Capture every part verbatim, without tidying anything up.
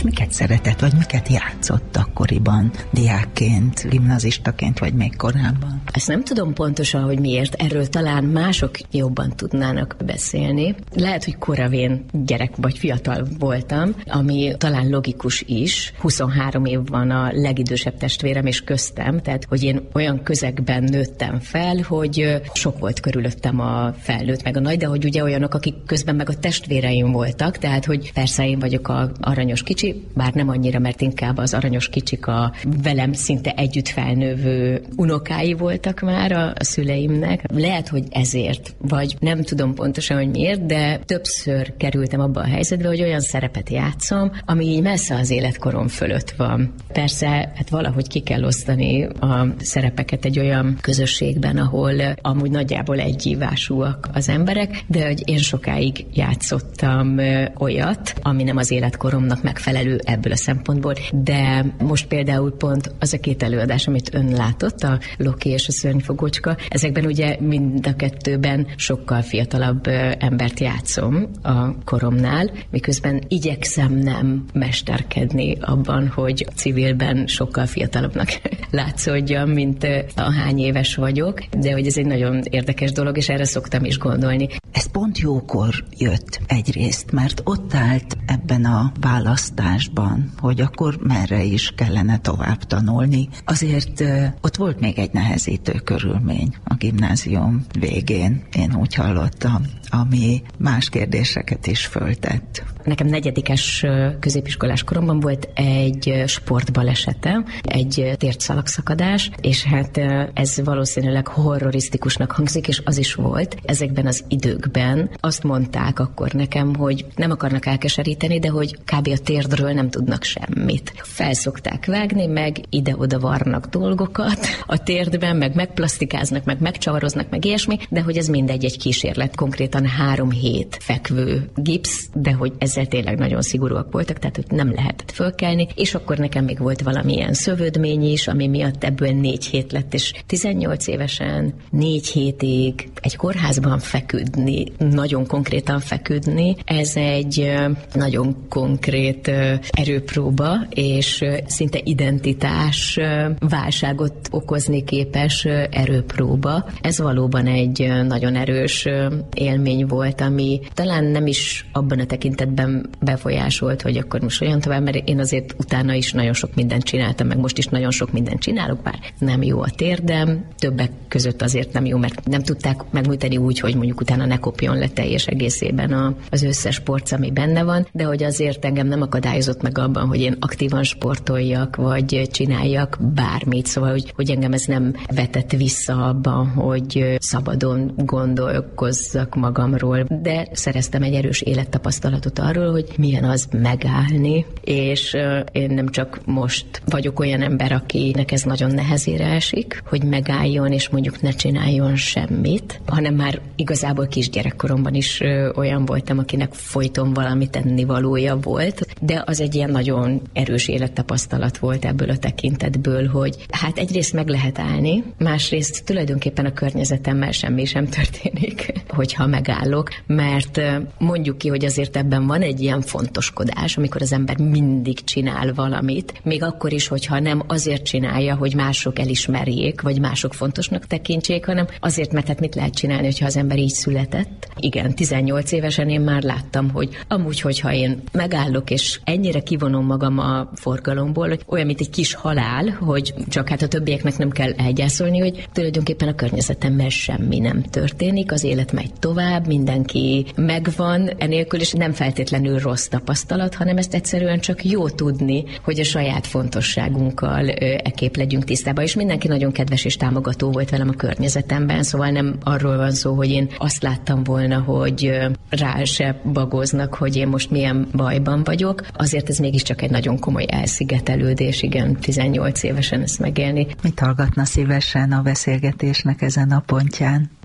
És miket szeretett, vagy miket játszott akkoriban, diákként, gimnazistaként, vagy még korábban? Ezt nem tudom pontosan, hogy miért. Erről talán mások jobban tudnának beszélni. Lehet, hogy koravén gyerek vagy fiatal voltam, ami talán logikus is. huszonhárom év van a legidősebb testvérem és köztem, tehát hogy én olyan közegben nőttem fel, hogy sok volt körülöttem a felnőtt meg a nagy, de hogy ugye olyanok, akik közben meg a testvéreim voltak, tehát hogy persze én vagyok a aranyos kicsi, bár nem annyira, mert inkább az aranyos kicsik a velem szinte együtt felnővő unokái voltak már a, a szüleimnek. Lehet, hogy ezért, vagy nem tudom pontosan, hogy miért, de többször kerültem abba a helyzetbe, hogy olyan szerepet játszom, ami így messze az életkorom fölött van. Persze, hát valahogy ki kell osztani a szerepeket egy olyan közösségben, ahol amúgy nagyjából egyívásúak az emberek, de hogy én sokáig játszottam olyat, ami nem az életkoromnak megfelelő ebből a szempontból, de most például pont az a két előadás, amit ön látott, a Loki és a Szörnyfogócska, ezekben ugye mind a kettőben sokkal fiatalabb embert játszom a koromnál, miközben igyekszem nem mesterkedni abban, hogy civilben sokkal fiatalabbnak látszódjam, mint ahány éves vagyok, de hogy ez egy nagyon érdekes dolog, és erre szoktam is gondolni. Ez pont jókor jött egyrészt, mert ott állt ebben a választásban, hogy akkor merre is kellene tovább tanulni. Azért ott volt még egy nehezítő körülmény a gimnázium végén, én úgy hallottam, ami más kérdéseket is föltett. Nekem negyedikes középiskolás koromban volt egy sportbalesetem, egy térszalagszakadás, és hát ez valószínűleg horrorisztikusnak hangzik, és az is volt. Ezekben az időkben azt mondták akkor nekem, hogy nem akarnak elkeseríteni, de hogy kb. A térdről nem tudnak semmit. Felszokták vágni, meg ide-oda varnak dolgokat a térdben, meg megplasztikáznak, meg megcsavaroznak, meg ilyesmi, de hogy ez mindegy egy kísérlet, konkrétan három hét fekvő gipsz, de hogy ezzel tényleg nagyon szigorúak voltak, tehát hogy nem lehetett fölkelni, és akkor nekem még volt valamilyen szövődmény is, ami miatt ebből négy hét lett, és tizennyolc évesen négy hétig egy kórházban feküdni, nagyon konkrétan feküdni, ez egy nagyon konkrét erőpróba, és szinte identitás válságot okozni képes erőpróba. Ez valóban egy nagyon erős élmény volt, ami talán nem is abban a tekintetben befolyásolt, hogy akkor most olyan tovább, mert én azért utána is nagyon sok mindent csináltam, meg most is nagyon sok mindent csinálok, bár nem jó a térdem, többek között azért nem jó, mert nem tudták megműteni úgy, hogy mondjuk utána ne kopjon le teljes egészében a, az összes porc, ami benne van, de hogy azért engem nem akadályozott meg abban, hogy én aktívan sportoljak, vagy csináljak bármit, szóval, hogy, hogy engem ez nem vetett vissza abban, hogy szabadon gondolkozzak magamról, de szereztem egy erős élettapasztalatot arról, hogy milyen az megállni, és én nem csak most vagyok olyan ember, akinek ez nagyon nehezére esik, hogy megálljon, és mondjuk ne csináljon semmit, hanem már igazából kisgyerekkoromban is olyan voltam, akinek folyton valami tennivalója volt, de az egy ilyen nagyon erős élettapasztalat volt ebből a tekintetből, hogy hát egyrészt meg lehet állni, másrészt tulajdonképpen a környezetemmel semmi sem történik, hogyha megállok, mert mondjuk ki, hogy azért ebben van egy ilyen fontoskodás, amikor az ember mindig csinál valamit, még akkor is, hogyha nem azért csinálja, hogy mások elismerjék, vagy mások fontosnak tekintsék, hanem azért, mert hát mit lehet csinálni, hogyha az ember így született. Igen, tizennyolc évesen én már láttam, hogy amúgy, hogyha én megállok, és ennyire kivonom magam a forgalomból, hogy olyan, mint egy kis halál, hogy csak hát a többieknek nem kell elgyászolni, hogy tulajdonképpen a környezetemmel semmi nem történik, az élet megy tovább, mindenki megvan, enélkül is nem feltétlenül rossz tapasztalat, hanem ezt egyszerűen csak jó tudni, hogy a saját fontosságunkkal ekképp legyünk tisztában, és mindenki nagyon kedves és támogató volt velem a környezetemben, szóval nem arról van szó, hogy én azt láttam volna, hogy rá se bagoznak, hogy én most milyen bajban vagyok. Azért ez mégiscsak egy nagyon komoly elszigetelődés, igen, tizennyolc évesen ezt megélni. Mit hallgatna szívesen a beszélgetésnek ezen a pontján?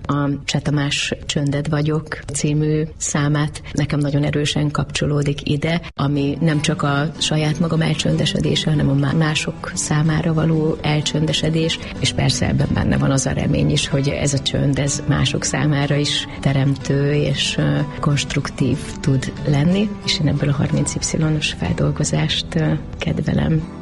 a Cseh Tamás Csönded vagyok című számát nekem nagyon erősen kapcsolódik ide, ami nem csak a saját magam elcsöndesedése, hanem a mások számára való elcsöndesedés, és persze ebben benne van az a remény is, hogy ez a csönd, ez mások számára is teremtő és konstruktív tud lenni, és én ebből a harminc Y-os feldolgozást kedvelem.